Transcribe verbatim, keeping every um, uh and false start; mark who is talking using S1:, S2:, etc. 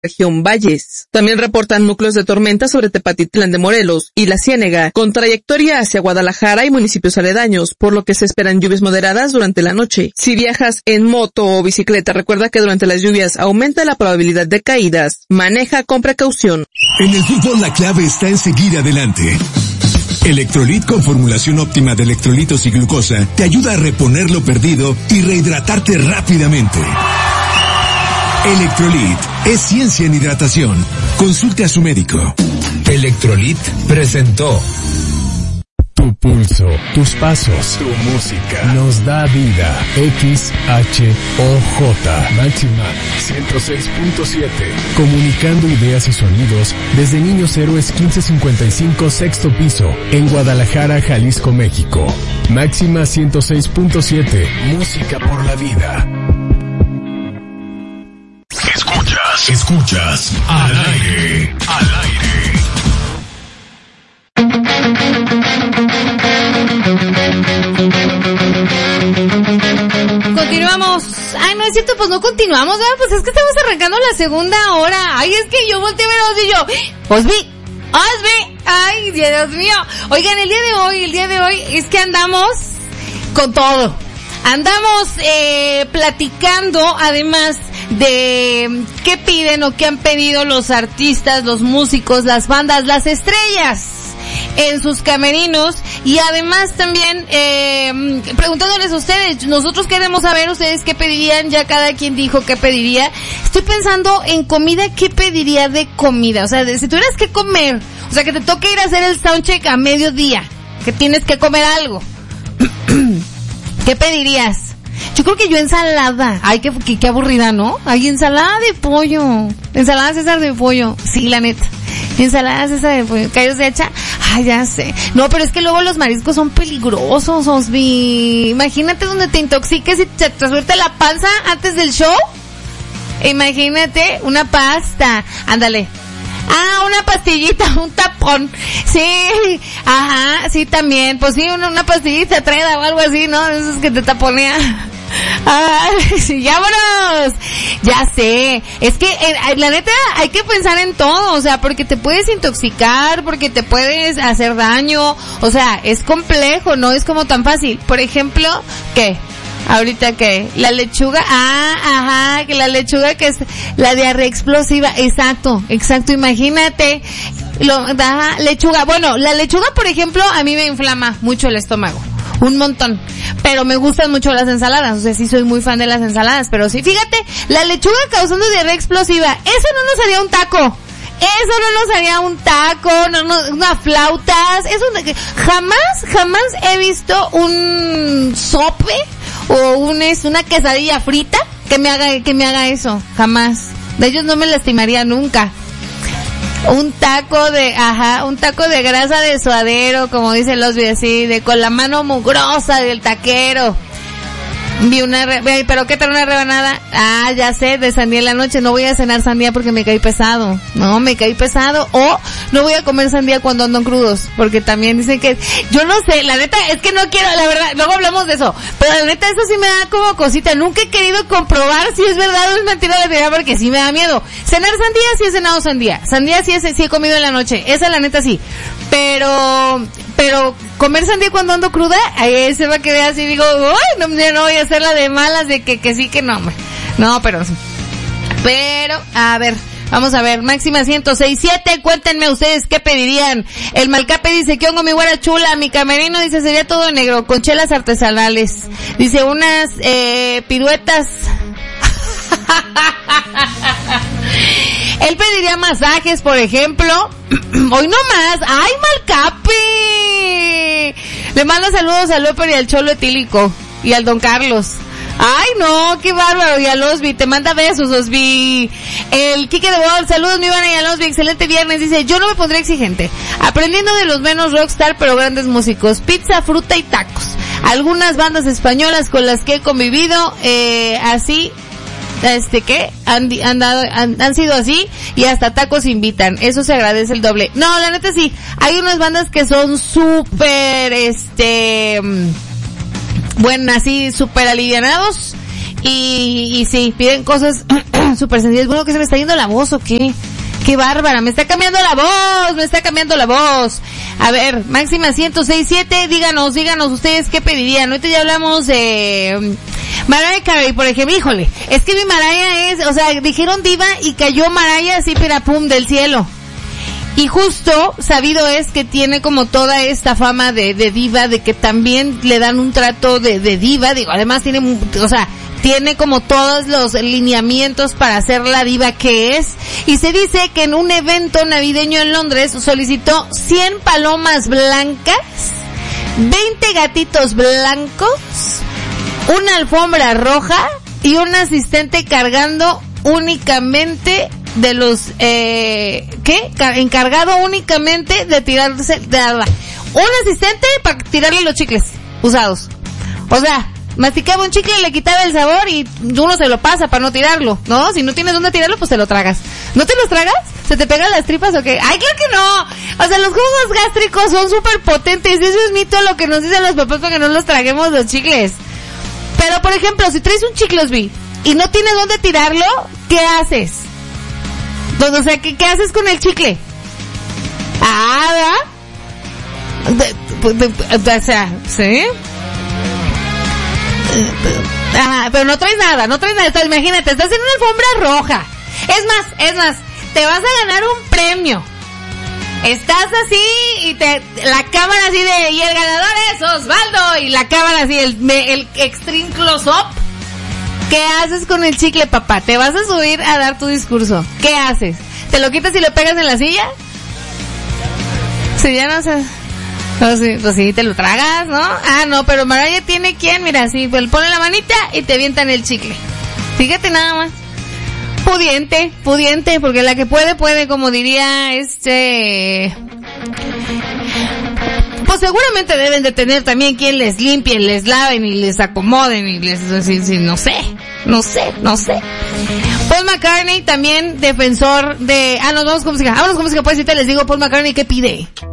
S1: región Valles. También reportan núcleos de tormenta sobre Tepatitlán de Morelos y La Ciénega, con trayectoria hacia Guadalajara y municipios aledaños, por lo que se esperan lluvias moderadas durante la noche. Si viajas en moto o bicicleta, recuerda que durante las lluvias aumenta la probabilidad de caídas. Maneja con precaución.
S2: En el fútbol la clave está en seguir adelante. Electrolit con formulación óptima de electrolitos y glucosa te ayuda a reponer lo perdido y rehidratarte rápidamente. Electrolit es ciencia en hidratación. Consulte a su médico.
S3: Electrolit presentó.
S4: Tu pulso, tus pasos, tu música nos da vida. X H O J Máxima ciento seis punto siete. Comunicando ideas y sonidos desde Niños Héroes quince cincuenta y cinco, sexto piso, en Guadalajara, Jalisco, México. Máxima ciento seis punto siete. Música por la vida.
S2: Escuchas, escuchas, al aire, al aire.
S5: Continuamos. Ay, no es cierto, pues no continuamos, ¿verdad? Pues es que estamos arrancando la segunda hora. Ay, es que yo volteé a ver a Osvi y yo, Osvi, Osvi, ay, Dios mío. Oigan, el día de hoy, el día de hoy es que andamos con todo. Andamos eh, platicando, además de qué piden o qué han pedido los artistas, los músicos, las bandas, las estrellas en sus camerinos, y además también eh, preguntándoles a ustedes. Nosotros queremos saber ustedes qué pedirían. Ya cada quien dijo qué pediría. Estoy pensando en comida, qué pediría de comida, o sea, de, si tuvieras que comer, o sea, que te toque ir a hacer el soundcheck a mediodía, que tienes que comer algo, ¿qué pedirías? Yo creo que yo ensalada. Ay, qué, qué, qué aburrida, ¿no? Ay, ensalada de pollo. Ensalada César de pollo. Sí, la neta. Ensalada César de pollo. Callos de hacha. Ay, ya sé. No, pero es que luego los mariscos son peligrosos, Osvi. Imagínate donde te intoxiques y te, te suelte la panza antes del show. Imagínate una pasta. Ándale. Ah, una pastillita, un tapón. Sí, ajá, sí también. Pues sí, una, una pastillita treda o algo así, ¿no? Eso es que te taponea. Ay, sí, ya vámonos. Ya sé. Es que, eh, la neta, hay que pensar en todo. O sea, porque te puedes intoxicar, porque te puedes hacer daño. O sea, es complejo, no es como tan fácil. Por ejemplo, ¿qué? Ahorita que la lechuga, ah, ajá, que la lechuga que es la diarrea explosiva, exacto, exacto, imagínate, lo, ajá, lechuga, bueno, la lechuga, por ejemplo, a mí me inflama mucho el estómago, un montón, pero me gustan mucho las ensaladas, o sea, sí soy muy fan de las ensaladas, pero sí, fíjate, la lechuga causando diarrea explosiva, eso no nos haría un taco. Eso no nos haría un taco, no, no, unas flautas, eso jamás, jamás he visto un sope o un, es una quesadilla frita que me haga, que me haga eso, jamás. De ellos no me lastimaría nunca. Un taco de, ajá, un taco de grasa de suadero, como dicen los así, de con la mano mugrosa del taquero. Vi una, re, pero ¿qué tal una rebanada? Ah, ya sé, de sandía en la noche. No voy a cenar sandía porque me caí pesado. No, me caí pesado. O no voy a comer sandía cuando ando crudos, porque también dicen que, yo no sé, la neta, es que no quiero, la verdad, luego hablamos de eso. Pero la neta, eso sí me da como cosita. Nunca he querido comprobar si es verdad o es mentira la teoría, porque sí me da miedo. Cenar sandía, sí he cenado sandía. Sandía sí, es, sí he comido en la noche. Esa la neta sí. Pero, pero, comer sandía cuando ando cruda, ahí se va a quedar así, digo, uy, no, ya no voy a hacer la de malas de que, que sí, que no, no, pero, pero, a ver, vamos a ver, máxima ciento seis punto siete, cuéntenme ustedes qué pedirían. El Malcape dice, ¿qué hongo mi güera chula? Mi camerino dice, sería todo negro, con chelas artesanales. Dice, unas, eh, piruetas. Él pediría masajes, por ejemplo. Hoy no más. ¡Ay, Malcape! Le mando saludos al López y al Cholo Etílico. Y al Don Carlos. ¡Ay, no! ¡Qué bárbaro! Y al Osvi. Te manda besos, Osvi. El Quique de Bol. Saludos, mi Ivana y al Osvi. Excelente viernes. Dice, yo no me pondré exigente. Aprendiendo de los menos rockstar, pero grandes músicos. Pizza, fruta y tacos. Algunas bandas españolas con las que he convivido, eh, así... este ¿qué? Han, han dado, han, han sido así, y hasta tacos invitan, eso se agradece el doble. No, la neta sí, hay unas bandas que son súper, este, bueno, así, súper alivianados, Y, y sí, piden cosas súper sencillas. Bueno, que se me está yendo la voz o qué. Qué bárbara, me está cambiando la voz, me está cambiando la voz. A ver, máxima ciento seis punto siete, díganos, díganos ustedes qué pedirían. Ahorita ya hablamos de um, Mariah Carey, por ejemplo. Híjole, es que mi Mariah es, o sea, dijeron diva y cayó Mariah así, pira pum, del cielo. Y justo sabido es que tiene como toda esta fama de, de diva, de que también le dan un trato de, de diva, digo, además tiene, o sea, tiene como todos los lineamientos para ser la diva que es. Y se dice que en un evento navideño en Londres solicitó cien palomas blancas, veinte gatitos blancos, una alfombra roja y un asistente cargando únicamente de los, eh, ¿qué? Encargado únicamente de tirarse, de, un asistente para tirarle los chicles usados. O sea, masticaba un chicle, le quitaba el sabor y uno se lo pasa para no tirarlo, ¿no? Si no tienes dónde tirarlo, pues te lo tragas. ¿No te los tragas? ¿Se te pegan las tripas o qué? ¡Ay, claro que no! O sea, los jugos gástricos son súper potentes. Eso es mito lo que nos dicen los papás para que no los traguemos los chicles. Pero, por ejemplo, si traes un chicle, Osby, y no tienes dónde tirarlo, ¿qué haces? O sea, ¿qué, qué haces con el chicle? Ah, ¿verdad? De, de, de, de, o sea, ¿sí? Ajá, pero no traes nada, no traes nada. Entonces, imagínate, estás en una alfombra roja. Es más, es más, te vas a ganar un premio. Estás así y te, la cámara así de, y el ganador es Osvaldo, y la cámara así, el, el extreme close-up. ¿Qué haces con el chicle, papá? Te vas a subir a dar tu discurso. ¿Qué haces? ¿Te lo quitas y lo pegas en la silla? Si ya no sé. Pues sí, pues sí, te lo tragas, ¿no? Ah, no, pero Mariah tiene quien, mira, sí, pues pone la manita y te avientan el chicle. Fíjate nada más. Pudiente, pudiente, porque la que puede, puede, como diría este... Pues seguramente deben de tener también quien les limpien, les laven y les acomoden y les... Sí, sí, no sé, no sé, no sé. Paul McCartney también defensor de... Ah, nos vamos con música. Vámonos con música, pues, y te les digo, Paul McCartney, ¿qué pide?